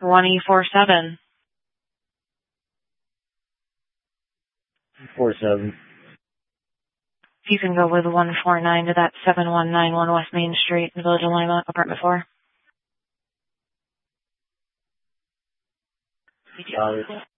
1E47. 47. If you can go with 149 to that 7191 West Main Street in the Village of Lima, apartment 4. Got it.